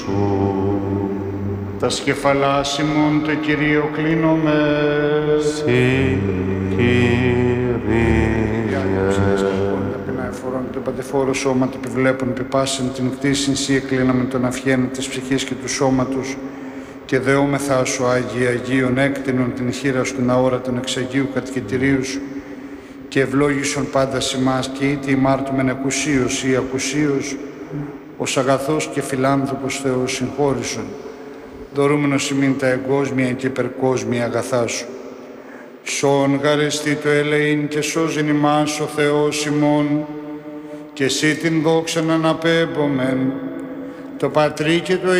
σου. Τα σκεφαλάς ημών το Κυρίο κλείνομαι. Συ, Κύριε. Ταπεινά εφορών το παντεφόρο σώμα του επιβλέπων επιπάσεν την κτήσιν σύ εκλείναμε τον αυχαίν της ψυχής και του σώματος και δεόμεθά σου Άγιε Αγίων έκτηνον την χείρα σου την αόρατον εξ Αγίου κατοικητηρίου σου και ευλόγησον πάντα ημάς και είτε ημάρτουμεν ακουσίως ή ακουσίως ως αγαθός και φιλάνθρωπος Θεός συγχώρησον δωρούμενος ημίν τα εγκόσμια και υπερκόσμια αγαθά σου. Σον γαρεστή το ελεήν και σώζειν ημάς ο Θεός ημών και εσύ την δόξαν αναπέμπομεν το Πατρί και το